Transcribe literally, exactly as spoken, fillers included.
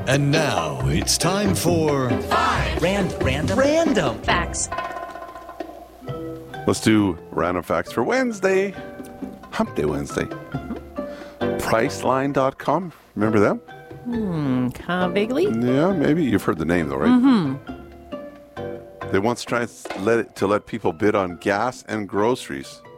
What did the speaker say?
And now it's time for Five random, random, random Facts. Let's do random facts for Wednesday. Hump Day Wednesday. Priceline dot com. Remember them? Hmm, kind of vaguely. Yeah, maybe. You've heard the name, though, right? Mm-hmm. They once tried to let, it, to let people bid on gas and groceries.